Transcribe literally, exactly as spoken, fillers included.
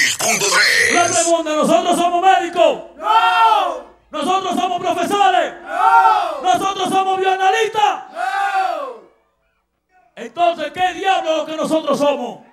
seis punto tres. La pregunta, ¿nosotros somos médicos? ¡No! ¿Nosotros somos profesores? ¡No! ¿Nosotros somos bioanalistas? ¡No! Entonces, ¿qué diablo es lo que nosotros somos?